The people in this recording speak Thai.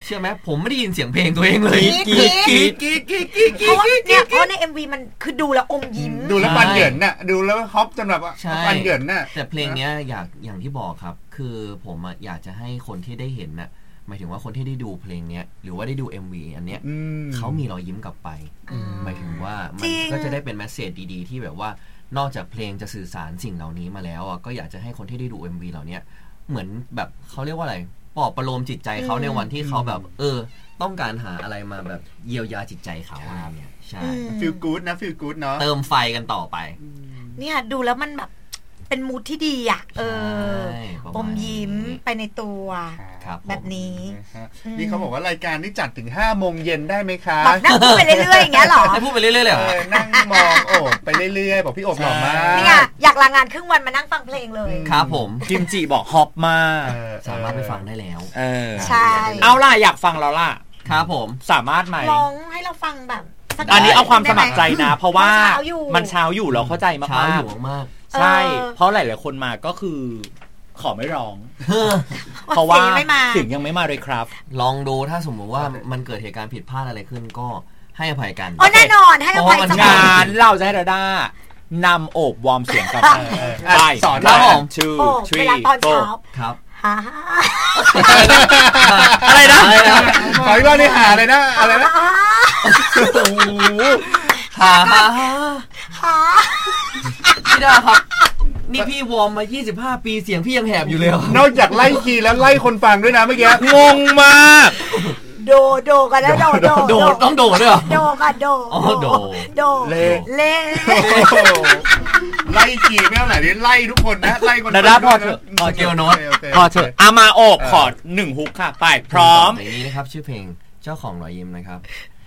ชื่อไหมผมไม่ได้ยินเสียงเพลงตัวเองเลยกรี๊ดเพราะใน MV มันคือดูแล้วอมยิ้มดูแล้วปันเหยินน่ะดูแล้วฮอปจนแบบปันเหยินน่ะแต่เพลงนี้อย่างที่บอกครับคือผมอยากจะให้คนที่ได้เห็นน่ะหมายถึงว่าคนที่ได้ดูเพลงนี้หรือว่าได้ดู MV อันเนี้ยเขามีรอยยิ้มกลับไปหมายถึงว่ามันก็จะได้เป็นเมสเสจดีๆที่แบบว่านอกจากเพลงจะสื่อสารสิ่งเหล่านี้มาแล้วก็อยากจะให้คนที่ได้ดู MV เหล่านี้เหมือนแบบเขาเรียกว่าอะไรปลอบประโลมจิตใจเขาในวันที่เขาแบบต้องการหาอะไรมาแบบเยียวยาจิตใจเขาอะไรเงี้ยใช่ feel good นะ feel good เนาะเติมไฟกันต่อไปเนี่ยดูแล้วมันแบบเป็นมูดที่ดีอ่ะอมยิ้มไปในตัวแบบนี้นี่เขาบอกว่ารายการนี่จัดถึง 5 โมงเย็นได้ไหมคะนั่งพูดไปเรื่อยๆอย่างเงี้ยหรอพูดไปเรื่อยๆเลยเหรอนั่งมองโอบไปเรื่อยๆบอกพี่โอบหล่อมากเนี่ยอยากลางานครึ่งวันมานั่งฟังเพลงเลยครับผมกิมจิบอกฮอปมากสามารถไปฟังได้แล้วใช่เอาล่ะอยากฟังแล้วล่ะครับผมสามารถไหมร้องให้เราฟังแบบอันนี้เอาความสมัครใจนะเพราะว่ามันเช้าอยู่เราเข้าใจมากเช้าอยู่มากใช่เพราะหลายๆคนมาก็คือขอไม่ร้องเพราะว่าเสียงยังไม่มาเลยครับลองดูถ้าสมมติว่ามันเกิดเหตุการณ์ผิดพลาดอะไรขึ้นก็ให้อภัยกันแน่นอนให้อภัยงานเราจะให้ดาด้านำโอบวอร์มเสียงกับไปสอนเราชื่อเวลาตอนเช้าครับอะไรนะขออีกรอบนี่หาเลยนะอะไรนะพี่ดาครับนี่พี่วอร์มมา25ปีเสียงพี่ยังแหบอยู่เลยนอกจากไล่คีย์แล้วไล่คนฟังด้วยนะเมื่อกี้งงมากโดกันแล้วโดต้องโดด้วยเหรอโดกันโดเล่ไล่คีย์ไม่เท่าไหร่นี่ไล่ทุกคนนะไล่คนดาพอเถอะพอเกียวโน้ตพอเถอะอามาโอบขอ1ฮุกค่ะไปพร้อมเพลงนี้นะครับชื่อเพลงเจ้าของรอยยิ้มนะครับ